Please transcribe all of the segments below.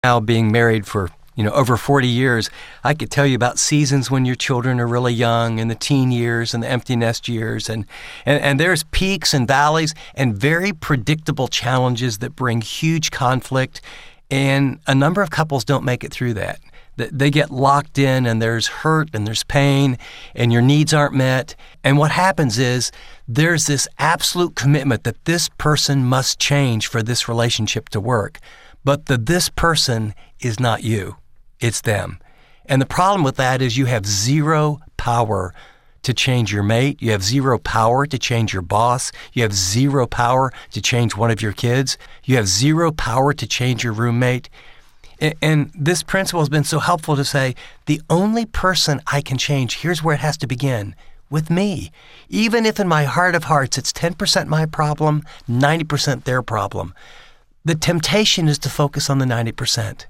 Now being married for over 40 years, I could tell you about seasons when your children are really young and the teen years and the empty nest years. And there's peaks and valleys and very predictable challenges that bring huge conflict. And a number of couples don't make it through that. They get locked in and there's hurt and there's pain and your needs aren't met. And what happens is there's this absolute commitment that this person must change for this relationship to work. But this person is not you. It's them. And the problem with that is you have zero power to change your mate. You have zero power to change your boss. You have zero power to change one of your kids. You have zero power to change your roommate. And this principle has been so helpful to say, the only person I can change, here's where it has to begin, with me. Even if in my heart of hearts it's 10% my problem, 90% their problem. The temptation is to focus on the 90%.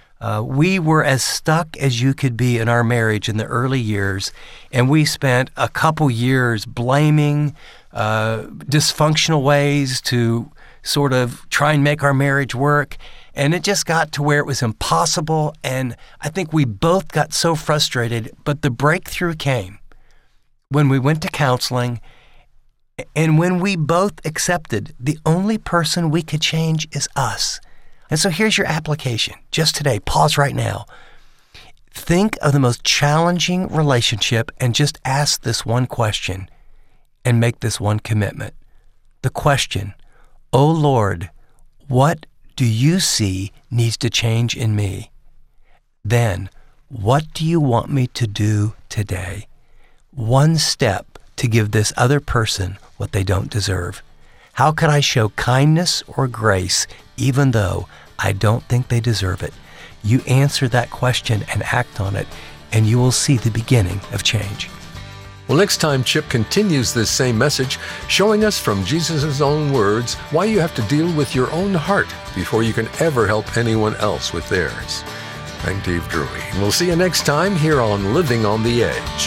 We were as stuck as you could be in our marriage in the early years, and we spent a couple years blaming dysfunctional ways to sort of try and make our marriage work, and it just got to where it was impossible, and I think we both got so frustrated, but the breakthrough came when we went to counseling, and when we both accepted the only person we could change is us. And so here's your application. Just today, pause right now. Think of the most challenging relationship and just ask this one question and make this one commitment. The question, "Oh Lord, what do you see needs to change in me?" Then, what do you want me to do today? One step to give this other person what they don't deserve. How could I show kindness or grace even though I don't think they deserve it? You answer that question and act on it, and you will see the beginning of change. Well, next time, Chip continues this same message, showing us from Jesus' own words why you have to deal with your own heart before you can ever help anyone else with theirs. I'm Dave Drury, and we'll see you next time here on Living on the Edge.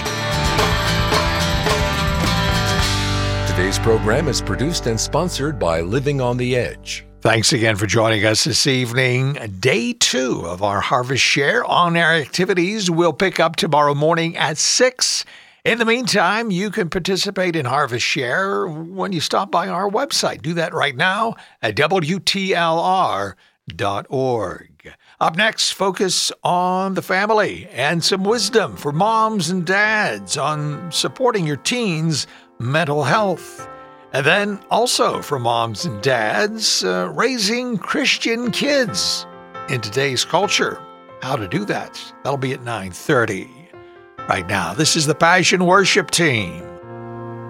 Today's program is produced and sponsored by Living on the Edge. Thanks again for joining us this evening. Day 2 of our Harvest Share on-air activities will pick up tomorrow morning at 6. In the meantime, you can participate in Harvest Share when you stop by our website. Do that right now at WTLR.org. Up next, focus on the family and some wisdom for moms and dads on supporting your teens' mental health. And then also for moms and dads, raising Christian kids in today's culture. How to do that. That'll be at 9:30. Right now, this is the Passion Worship Team.